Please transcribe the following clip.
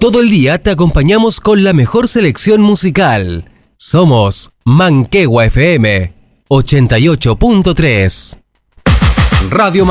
Todo el día te acompañamos con la mejor selección musical. Somos Manquehua FM 88.3. Radio